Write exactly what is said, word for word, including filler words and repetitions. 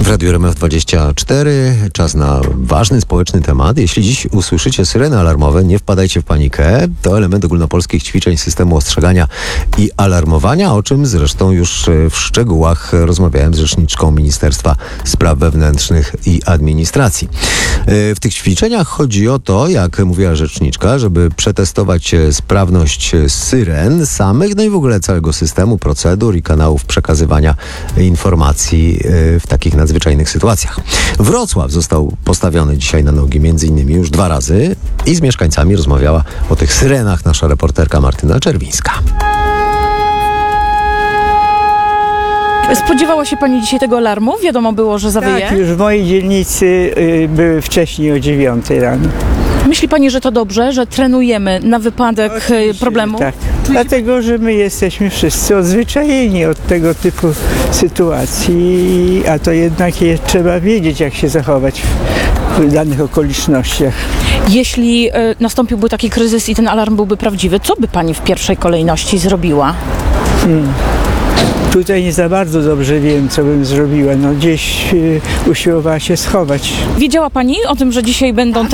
W Radiu R M F dwadzieścia cztery czas na ważny społeczny temat. Jeśli dziś usłyszycie syreny alarmowe, nie wpadajcie w panikę. To element ogólnopolskich ćwiczeń systemu ostrzegania i alarmowania, o czym zresztą już w szczegółach rozmawiałem z rzeczniczką Ministerstwa Spraw Wewnętrznych i Administracji. W tych ćwiczeniach chodzi o to, jak mówiła rzeczniczka, żeby przetestować sprawność syren samych, no i w ogóle całego systemu, procedur i kanałów przekazywania informacji w takich nadzwyczajnych sytuacjach. Wrocław został postawiony dzisiaj na nogi między innymi już dwa razy i z mieszkańcami rozmawiała o tych syrenach nasza reporterka Martyna Czerwińska. Spodziewała się pani dzisiaj tego alarmu? Wiadomo było, że zawyje? Tak, już w mojej dzielnicy y, były wcześniej o dziewiątej rano. Myśli pani, że to dobrze, że trenujemy na wypadek Oczywiście, problemu? Tak, dlatego, że my jesteśmy wszyscy odzwyczajeni od tego typu sytuacji, a to jednak je, trzeba wiedzieć, jak się zachować w danych okolicznościach. Jeśli y, nastąpiłby taki kryzys i ten alarm byłby prawdziwy, co by pani w pierwszej kolejności zrobiła? Hmm. Tutaj nie za bardzo dobrze wiem, co bym zrobiła. No gdzieś y, usiłowała się schować. Wiedziała pani o tym, że dzisiaj będą